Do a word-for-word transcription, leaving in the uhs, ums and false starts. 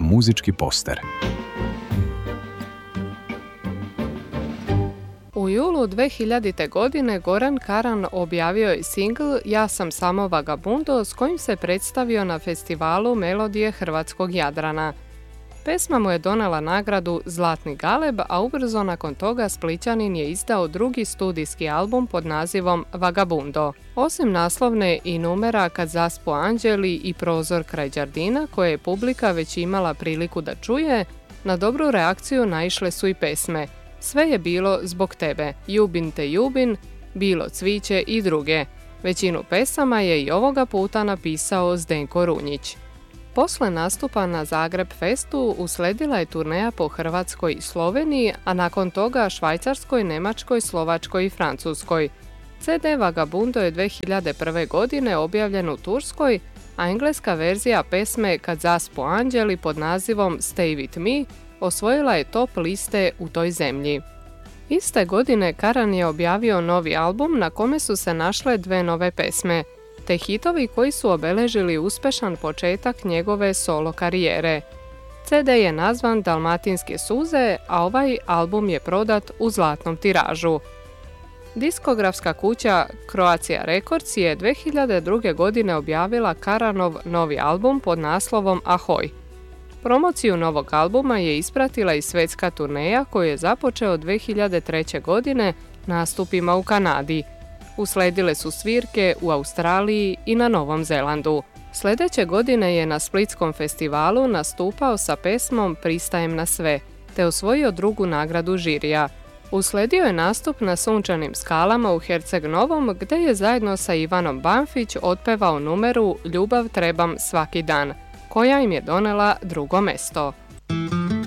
muzički poster. U julu dve hiljadite. godine Goran Karan objavio je singl Ja sam samo vagabundo s kojim se predstavio na festivalu Melodije hrvatskog Jadrana. Pesma mu je donela nagradu Zlatni galeb, a ubrzo nakon toga Splićanin je izdao drugi studijski album pod nazivom Vagabundo. Osim naslovne i numera Kad zaspu anđeli i Prozor kraj đardina, koje je publika već imala priliku da čuje, na dobru reakciju naišle su i pesme Sve je bilo zbog tebe, Ljubin te ljubin, Bilo cviće i druge. Većinu pesama je i ovoga puta napisao Zdenko Runjić. Posle nastupa na Zagreb Festu usledila je turneja po Hrvatskoj i Sloveniji, a nakon toga Švajcarskoj, Njemačkoj, Slovačkoj i Francuskoj. ce de Vagabundo je dve hiljade prve. godine objavljen u Turskoj, a engleska verzija pesme Kad zaspu anđeli pod nazivom Stay with me osvojila je top liste u toj zemlji. Iste godine Karan je objavio novi album na kome su se našle dve nove pesme, te hitovi koji su obeležili uspešan početak njegove solo karijere. ce de je nazvan Dalmatinske suze, a ovaj album je prodat u zlatnom tiražu. Diskografska kuća Croatia Records je dve hiljade druge. godine objavila Karanov novi album pod naslovom Ahoj. Promociju novog albuma je ispratila i svetska turneja koju je započeo dve hiljade treće. godine nastupima u Kanadi. Usledile su svirke u Australiji i na Novom Zelandu. Sljedeće godine je na Splitskom festivalu nastupao sa pesmom Pristajem na sve, te osvojio drugu nagradu žirija. Usledio je nastup na Sunčanim skalama u Herceg Novom, gdje je zajedno sa Ivanom Banfić otpevao numeru Ljubav trebam svaki dan, koja im je donela drugo mesto.